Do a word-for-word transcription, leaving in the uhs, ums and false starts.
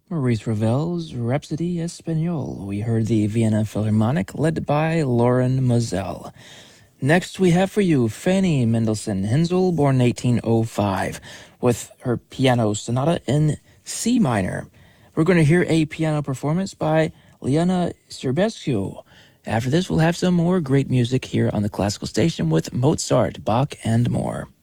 Maurice Ravel's Rhapsody Espagnole. We heard the Vienna Philharmonic led by Lauren Moselle. Next we have for you Fanny Mendelssohn Hensel, born eighteen oh five, with her piano sonata in C minor. We're going to hear a piano performance by Liana Serbescu. After this, we'll have some more great music here on the Classical Station with Mozart, Bach, and more.